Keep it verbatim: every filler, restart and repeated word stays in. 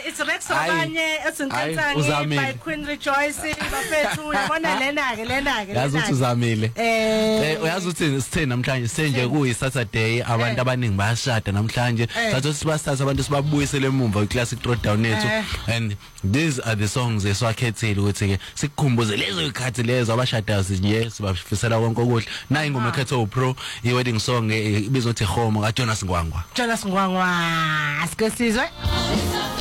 it's Rex Rabanye esinkansane by Queen Rejoice bafethu uyabona lena ke lena ke yazi ukuthi uzamile eh uyazi ukuthi sithe namhlanje senje kuyi Saturday abantu abaningi bayashada namhlanje sathi sibasithatha abantu sibabuyisele emuva iClassic Throwdown yethu and these are the songs eswakhethile ukuthi ke sikukhumbuze lezo ikhathi lezo abashadayo nje sibafisela konke okuhle na ingoma ekhetho pro i wedding song ibizothi Home ka Jonas Ngwangwa Jonas Ngwangwa asikesizwe